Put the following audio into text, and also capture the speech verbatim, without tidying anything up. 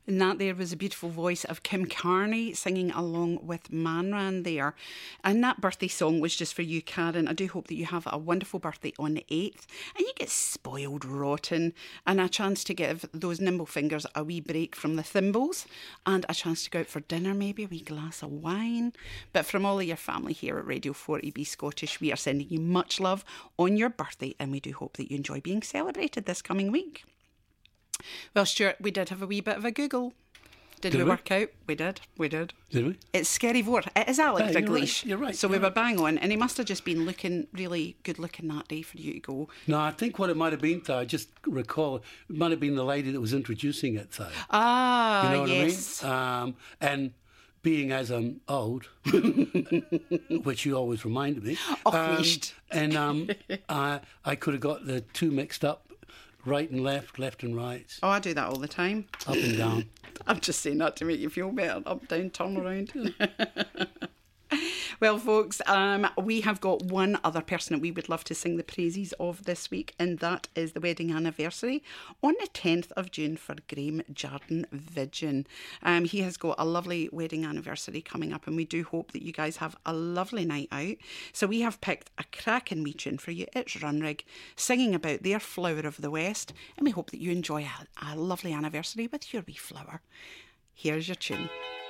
And that there was a beautiful voice of Kim Carney singing along with Manran there. And that birthday song was just for you, Karen. I do hope that you have a wonderful birthday on the eighth and you get spoiled rotten and a chance to give those nimble fingers a wee break from the thimbles and a chance to go out for dinner, maybe a wee glass of wine. But from all of your family here at Radio forty B Scottish, we are sending you much love on your birthday and we do hope that you enjoy being celebrated this coming week. Well, Stuart, we did have a wee bit of a Google. Did, did we, we work out? We did, we did. Did we? It's Scary Vore. It is Alec yeah, Dalglish. You're right, you're right. So you're we right. were bang on, and he must have just been looking really good looking that day for you to go. No, I think what it might have been, though, I just recall, it might have been the lady that was introducing it, though. Ah, you know what yes. I mean? Um, and being as I'm old, which you always reminded me, oh, um, and um, I, I could have got the two mixed up. Right and left, left and right. Oh, I do that all the time. Up and down. I'm just saying that to make you feel better. Up, down, turn around. Well, folks, um, we have got one other person that we would love to sing the praises of this week, and that is the wedding anniversary on the tenth of June for Graham Jardine Vidgeon. Um, he has got a lovely wedding anniversary coming up, and we do hope that you guys have a lovely night out. So we have picked a cracking wee tune for you. It's Runrig, singing about their flower of the West, and we hope that you enjoy a, a lovely anniversary with your wee flower. Here's your tune.